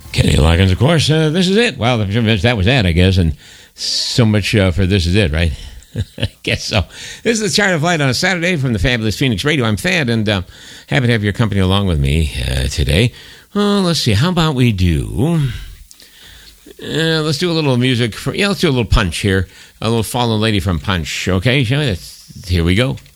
Kenny Loggins, of course. This is it. Well, that was that, I guess. And so much for This Is It, right? I guess so. This is the Chart of Light on a Saturday from the fabulous Phoenix Radio. I'm Thad, and happy to have your company along with me today. Well, let's see. How about we do... let's do a little music. Let's do a little Punch here. A little Fallen Lady from Punch. Okay, shall we? Here we go.